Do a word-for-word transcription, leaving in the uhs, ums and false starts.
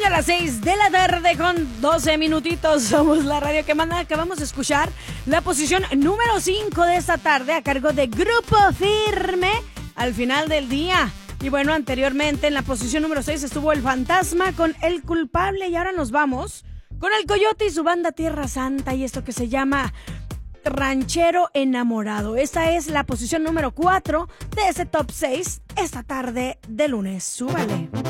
a las seis de la tarde con doce minutitos. Somos la radio que manda. Acabamos de escuchar la posición número cinco de esta tarde a cargo de Grupo Firme, Al final del día. Y bueno, anteriormente en la posición número seis estuvo El Fantasma con El Culpable. Y ahora nos vamos con El Coyote y su banda Tierra Santa y esto que se llama Ranchero Enamorado. Esta es la posición número cuatro de ese top seis esta tarde de lunes. Súbale.